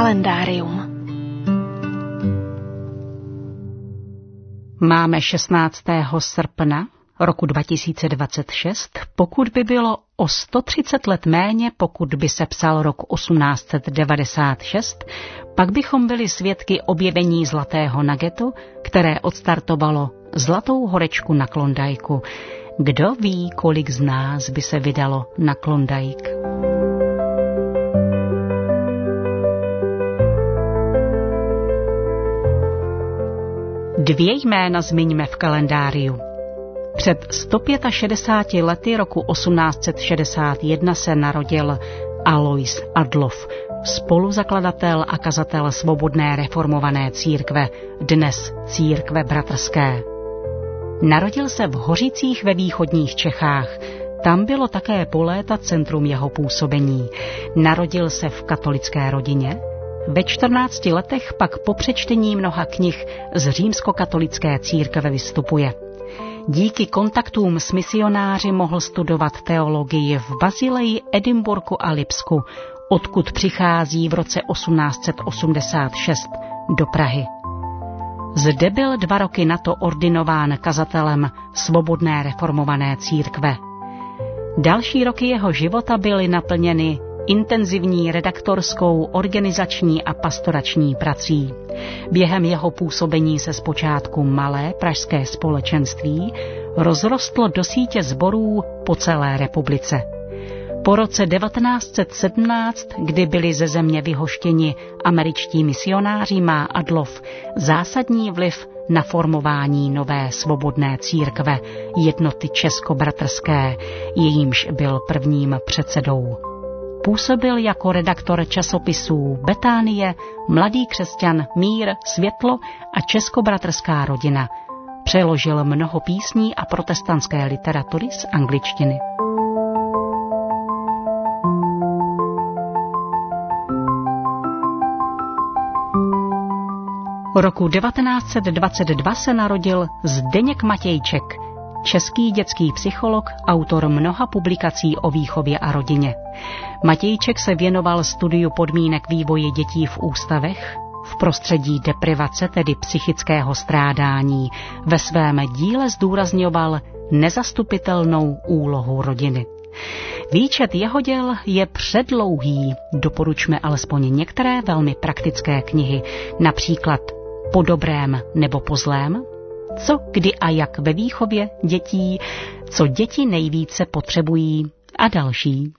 Kalendárium. Máme 16. srpna roku 2026, pokud by bylo o 130 let méně, pokud by se psal rok 1896, pak bychom byli svědky objevení zlatého nuggetu, které odstartovalo zlatou horečku na Klondajku. Kdo ví, kolik z nás by se vydalo na Klondajk? Dvě jména zmiňme v kalendáriu. Před 165 lety roku 1861 se narodil Alois Adloff, spoluzakladatel a kazatel Svobodné reformované církve, dnes Církve bratrské. Narodil se v Hořicích ve východních Čechách. Tam bylo také po léta centrum jeho působení. Narodil se v katolické rodině. Ve 14 letech pak po přečtení mnoha knih z římskokatolické církve vystupuje. Díky kontaktům s misionáři mohl studovat teologii v Basileji, Edinburgu a Lipsku, odkud přichází v roce 1886 do Prahy. Zde byl 2 roky na to ordinován kazatelem Svobodné reformované církve. Další roky jeho života byly naplněny intenzivní redaktorskou, organizační a pastorační prací. Během jeho působení se zpočátku malé pražské společenství rozrostlo do sítě sborů po celé republice. Po roce 1917, kdy byli ze země vyhoštěni američtí misionáři, má Adloff zásadní vliv na formování nové svobodné církve, jednoty českobratrské, jejímž byl prvním předsedou. Působil jako redaktor časopisů Betánie, Mladý křesťan, Mír, Světlo a Českobratrská rodina. Přeložil mnoho písní a protestantské literatury z angličtiny. Roku 1922 se narodil Zdeněk Matějček, český dětský psycholog, autor mnoha publikací o výchově a rodině. Matějček se věnoval studiu podmínek vývoje dětí v ústavech, v prostředí deprivace, tedy psychického strádání. Ve svém díle zdůrazňoval nezastupitelnou úlohu rodiny. Výčet jeho děl je předlouhý, doporučme alespoň některé velmi praktické knihy, například Po dobrém nebo po zlém, Co, kdy a jak ve výchově dětí, co děti nejvíce potřebují a další.